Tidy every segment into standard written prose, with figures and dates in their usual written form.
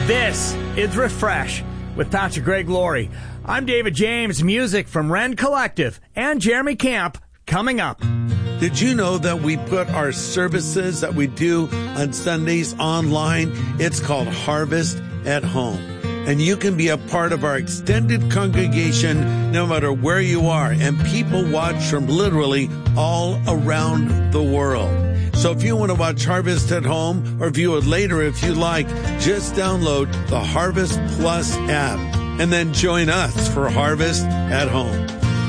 This is Refresh with Pastor Greg Laurie. I'm David James. Music from Ren Collective and Jeremy Camp coming up. Did you know that we put our services that we do on Sundays online? It's called Harvest at Home. And you can be a part of our extended congregation no matter where you are. And people watch from literally all around the world. So if you want to watch Harvest at Home or view it later if you like, just download the Harvest Plus app and then join us for Harvest at Home.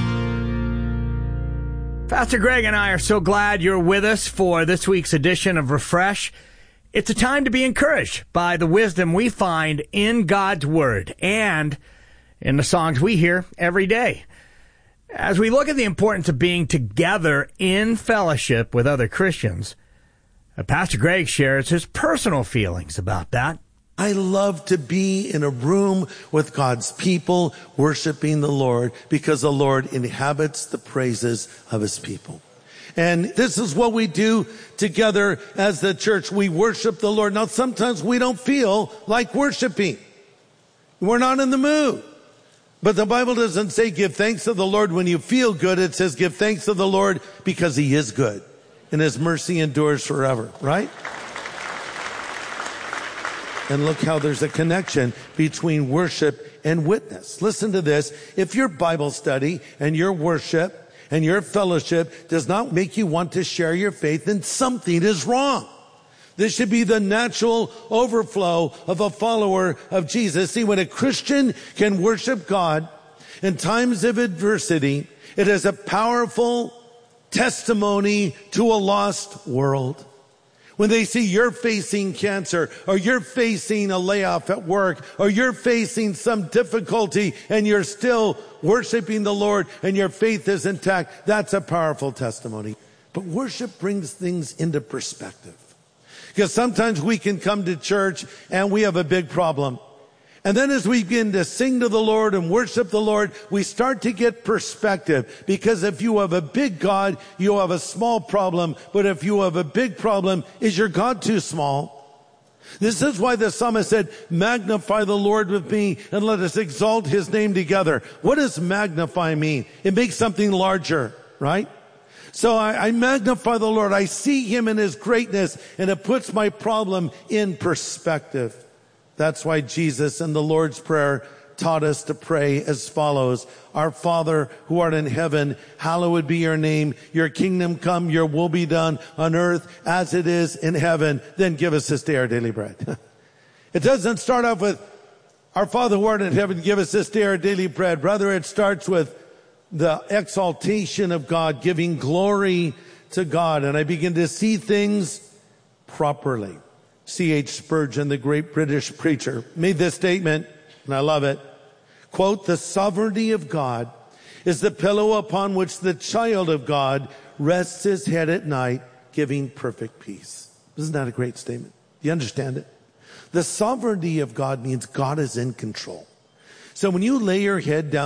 Pastor Greg and I are so glad you're with us for this week's edition of Refresh. It's a time to be encouraged by the wisdom we find in God's Word and in the songs we hear every day. As we look at the importance of being together in fellowship with other Christians, Pastor Greg shares his personal feelings about that. I love to be in a room with God's people worshiping the Lord because the Lord inhabits the praises of his people. And this is what we do together as the church. We worship the Lord. Now, sometimes we don't feel like worshiping. We're not in the mood. But the Bible doesn't say give thanks to the Lord when you feel good. It says give thanks to the Lord because he is good and his mercy endures forever, right? And look how there's a connection between worship and witness. Listen to this. If your Bible study and your worship and your fellowship does not make you want to share your faith, then something is wrong. This should be the natural overflow of a follower of Jesus. See, when a Christian can worship God in times of adversity, it is a powerful testimony to a lost world. When they see you're facing cancer, or you're facing a layoff at work, or you're facing some difficulty and you're still worshiping the Lord and your faith is intact, that's a powerful testimony. But worship brings things into perspective. Because sometimes we can come to church and we have a big problem. And then as we begin to sing to the Lord and worship the Lord, we start to get perspective. Because if you have a big God, you have a small problem. But if you have a big problem, is your God too small? This is why the psalmist said, magnify the Lord with me and let us exalt his name together. What does magnify mean? It makes something larger, right? So I magnify the Lord. I see him in his greatness, and it puts my problem in perspective. That's why Jesus in the Lord's Prayer taught us to pray as follows. Our Father who art in heaven, hallowed be your name. Your kingdom come, your will be done on earth as it is in heaven. Then give us this day our daily bread. It doesn't start off with, our Father who art in heaven, give us this day our daily bread. Rather, it starts with the exaltation of God, giving glory to God. And I begin to see things properly. C.H. Spurgeon, the great British preacher, made this statement, and I love it. Quote, the sovereignty of God is the pillow upon which the child of God rests his head at night, giving perfect peace. Isn't that a great statement? Do you understand it? The sovereignty of God means God is in control. So when you lay your head down